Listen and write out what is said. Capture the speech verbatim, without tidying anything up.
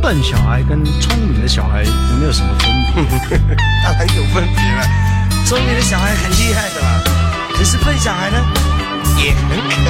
笨小孩跟聪明的小孩有没有什么分别？ 当然有分别了。聪明的小孩很厉害的嘛，可是笨小孩呢也很可